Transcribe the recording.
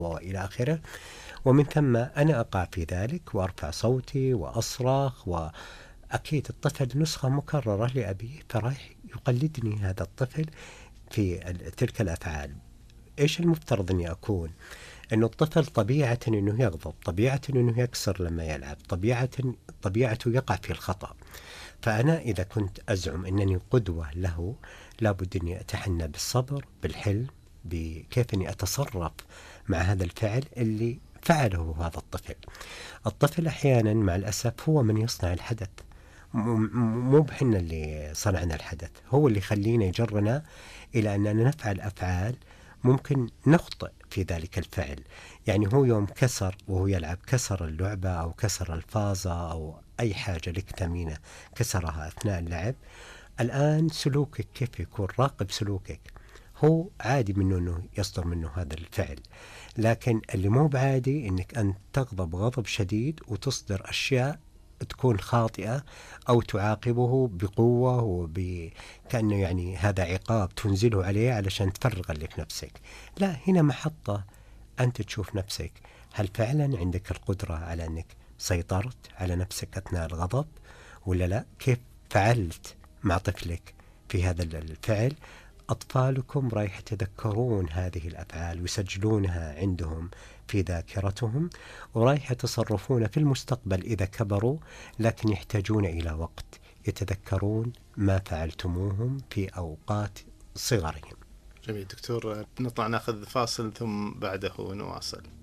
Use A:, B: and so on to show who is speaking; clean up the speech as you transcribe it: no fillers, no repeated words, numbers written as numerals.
A: وإلى آخره. ومن ثم أنا أقع في ذلك وأرفع صوتي وأصرخ، وأكيد الطفل نسخة مكررة لأبيه، فراح يقلدني هذا الطفل في تلك الأفعال. إيش المفترض أني أكون؟ أنه الطفل طبيعة أنه يغضب، طبيعة أنه يكسر لما يلعب، طبيعته يقع في الخطأ. فأنا إذا كنت أزعم أنني قدوة له، لابد أني أتحنى بالصبر، بالحلم، بكيف أني أتصرف مع هذا الفعل اللي فعله هذا الطفل. الطفل أحيانا مع الأسف هو من يصنع الحدث، مو بحنا اللي صنعنا الحدث، هو اللي يخلينا يجرنا إلى أننا نفعل أفعال ممكن نخطئ في ذلك الفعل. يعني هو يوم كسر وهو يلعب، كسر اللعبة أو كسر الفازة أو أي حاجة لك ثمينة كسرها أثناء اللعب، الآن سلوكك كيف يكون؟ راقب سلوكك. هو عادي منه أنه يصدر منه هذا الفعل، لكن اللي مو بعادي أنك أن تغضب غضب شديد وتصدر أشياء تكون خاطئة، أو تعاقبه بقوة وكأنه يعني هذا عقاب تنزله عليه علشان تفرغ اللي في نفسك. لا، هنا محطة أنت تشوف نفسك، هل فعلا عندك القدرة على أنك سيطرت على نفسك أثناء الغضب ولا لا؟ كيف فعلت مع طفلك في هذا الفعل؟ أطفالكم رايح يتذكرون هذه الأفعال ويسجلونها عندهم في ذاكرتهم، ورايح يتصرفون في المستقبل إذا كبروا، لكن يحتاجون إلى وقت يتذكرون ما فعلتموهم في أوقات صغرهم.
B: جميل دكتور، نطلع ناخذ فاصل ثم بعده نواصل.